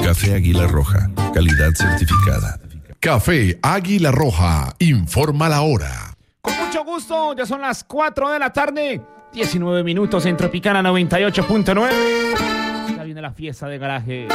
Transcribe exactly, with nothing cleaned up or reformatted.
Café Águila Roja, calidad certificada. Café Águila Roja, informa la hora. Con mucho gusto, ya son las cuatro de la tarde, diecinueve minutos en Tropicana noventa y ocho punto nueve. Ya viene la fiesta de garaje.